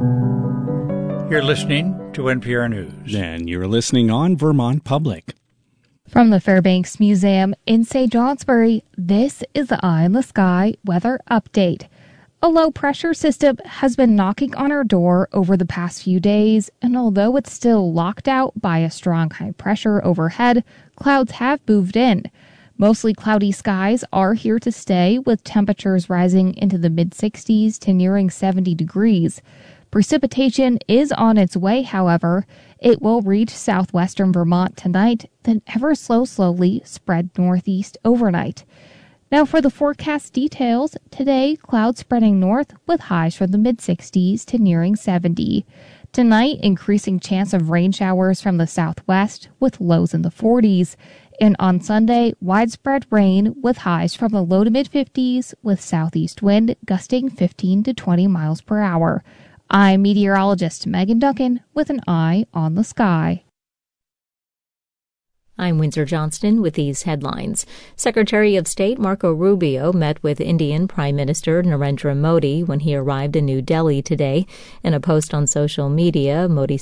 You're listening to NPR News. And you're listening on Vermont Public. From the Fairbanks Museum in St. Johnsbury, this is the Eye in the Sky weather update. A low-pressure system has been knocking on our door over the past few days, and although it's still locked out by a strong high pressure overhead, clouds have moved in. Mostly cloudy skies are here to stay, with temperatures rising into the mid-60s to nearing 70 degrees. Precipitation is on its way, however. It will reach southwestern Vermont tonight, then ever so slowly spread northeast overnight. Now for the forecast details, today clouds spreading north with highs from the mid-60s to nearing 70. Tonight, increasing chance of rain showers from the southwest with lows in the 40s. And on Sunday, widespread rain with highs from the low to mid-50s with southeast wind gusting 15 to 20 miles per hour. I'm meteorologist Megan Duncan with an eye on the sky. I'm Windsor Johnston with these headlines. Secretary of State Marco Rubio met with Indian Prime Minister Narendra Modi when he arrived in New Delhi today. In a post on social media, Modi